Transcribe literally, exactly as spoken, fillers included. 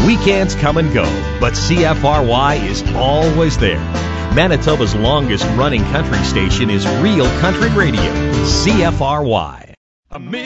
Weekends come and go, but C F R Y is always there. Manitoba's longest running country station is Real Country Radio, C F R Y.